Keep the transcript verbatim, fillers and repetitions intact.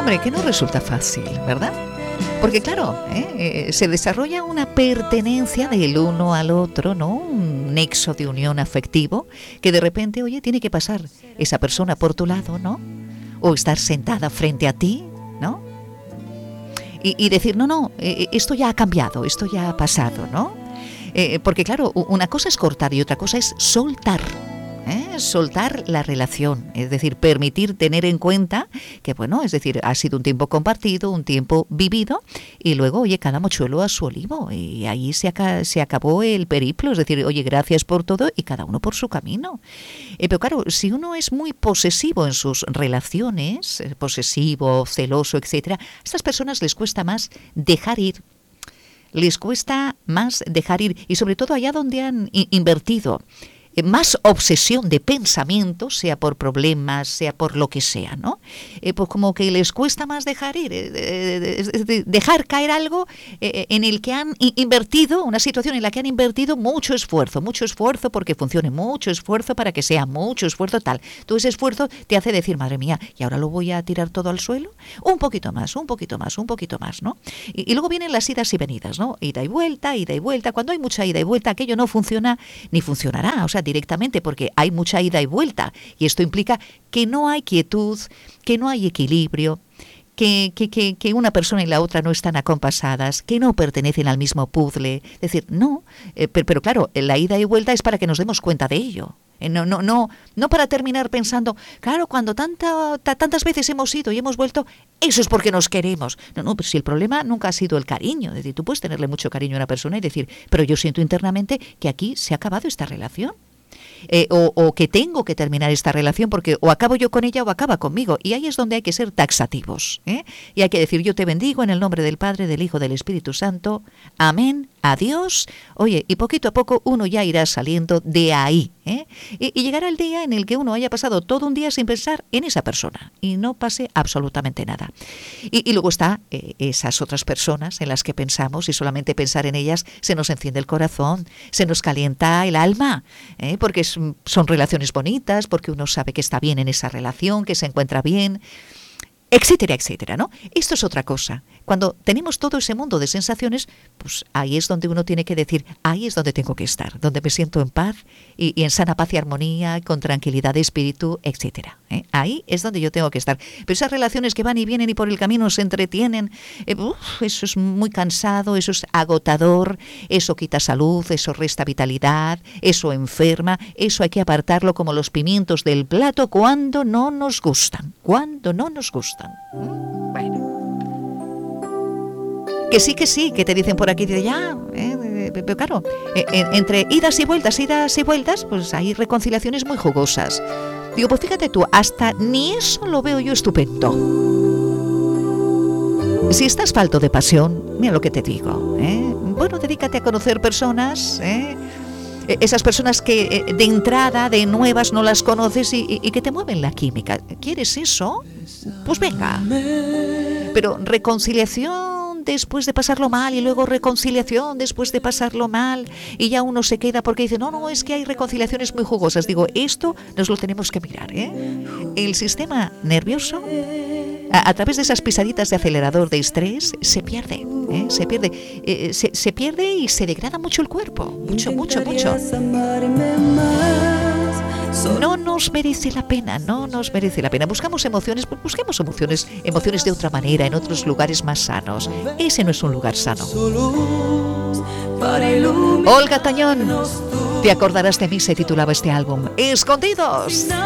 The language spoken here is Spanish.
Hombre, que no resulta fácil, ¿verdad? Porque claro, ¿eh? Eh, se desarrolla una pertenencia del uno al otro, ¿no? Un nexo de unión afectivo que de repente, oye, tiene que pasar esa persona por tu lado, ¿no? O estar sentada frente a ti, ¿no? Y, y decir, no, no, eh, esto ya ha cambiado, esto ya ha pasado, ¿no? Eh, porque claro, una cosa es cortar y otra cosa es soltar. ¿Eh? Soltar la relación, es decir, permitir tener en cuenta que, bueno, es decir, ha sido un tiempo compartido, un tiempo vivido y luego, oye, cada mochuelo a su olivo y ahí se, aca- se acabó el periplo, es decir, oye, gracias por todo y cada uno por su camino. Eh, pero claro, si uno es muy posesivo en sus relaciones, eh, posesivo, celoso, etcétera, a estas personas les cuesta más dejar ir. Les cuesta más dejar ir y sobre todo allá donde han i- invertido más obsesión de pensamiento, sea por problemas, sea por lo que sea, ¿no? Eh, pues como que les cuesta más dejar ir, eh, eh, eh, dejar caer algo eh, en el que han invertido, una situación en la que han invertido mucho esfuerzo, mucho esfuerzo porque funcione, mucho esfuerzo para que sea mucho esfuerzo tal. Todo ese esfuerzo te hace decir, madre mía, ¿y ahora lo voy a tirar todo al suelo? Un poquito más, un poquito más, un poquito más, ¿no? Y, y luego vienen las idas y venidas, ¿no? Ida y vuelta, ida y vuelta. Cuando hay mucha ida y vuelta, aquello no funciona ni funcionará, o sea, directamente porque hay mucha ida y vuelta y esto implica que no hay quietud, que no hay equilibrio, que, que, que, que una persona y la otra no están acompasadas, que no pertenecen al mismo puzzle. Es decir, no, eh, pero, pero claro, la ida y vuelta es para que nos demos cuenta de ello. Eh, no, no, no, no para terminar pensando, claro, cuando tanta, ta, tantas veces hemos ido y hemos vuelto, eso es porque nos queremos. No, no, pero si el problema nunca ha sido el cariño. Es decir, tú puedes tenerle mucho cariño a una persona y decir, pero yo siento internamente que aquí se ha acabado esta relación. Eh, o, o que tengo que terminar esta relación porque o acabo yo con ella o acaba conmigo. Y ahí es donde hay que ser taxativos, ¿eh? Y hay que decir, yo te bendigo en el nombre del Padre, del Hijo, del Espíritu Santo. Amén. Adiós. Oye, y poquito a poco uno ya irá saliendo de ahí, ¿eh? Y, y llegará el día en el que uno haya pasado todo un día sin pensar en esa persona y no pase absolutamente nada. Y, y luego está eh, esas otras personas en las que pensamos y solamente pensar en ellas se nos enciende el corazón, se nos calienta el alma, ¿eh? Porque es, son relaciones bonitas, porque uno sabe que está bien en esa relación, que se encuentra bien, etcétera, etcétera, ¿no? Esto es otra cosa. Cuando tenemos todo ese mundo de sensaciones, pues ahí es donde uno tiene que decir, ahí es donde tengo que estar, donde me siento en paz y, y en sana paz y armonía, con tranquilidad de espíritu, etcétera, ¿eh? Ahí es donde yo tengo que estar. Pero esas relaciones que van y vienen y por el camino se entretienen, eh, uf, eso es muy cansado, eso es agotador, eso quita salud, eso resta vitalidad, eso enferma, eso hay que apartarlo como los pimientos del plato cuando no nos gustan, cuando no nos gustan. ¿Mm? Bueno. Que sí, que sí, que te dicen por aquí, de ya, eh, pero claro, eh, eh, entre idas y vueltas, idas y vueltas, pues hay reconciliaciones muy jugosas. Digo, pues fíjate tú, hasta ni eso lo veo yo estupendo. Si estás falto de pasión, mira lo que te digo, ¿eh? Bueno, dedícate a conocer personas, ¿eh? Esas personas que de entrada, de nuevas, no las conoces y, y, y que te mueven la química. ¿Quieres eso? Pues venga. Pero reconciliación después de pasarlo mal y luego reconciliación después de pasarlo mal y ya uno se queda porque dice, no, no, es que hay reconciliaciones muy jugosas. Digo, esto nos lo tenemos que mirar, ¿eh? El sistema nervioso, a, a través de esas pisaditas de acelerador de estrés, se pierde, ¿eh? Se pierde, eh, se, se pierde y se degrada mucho el cuerpo, mucho, mucho, mucho. No nos merece la pena, no nos merece la pena. Buscamos emociones, pues busquemos emociones, emociones de otra manera, en otros lugares más sanos. Ese no es un lugar sano. Olga Tañón, te acordarás de mí, se titulaba este álbum. Escondidos.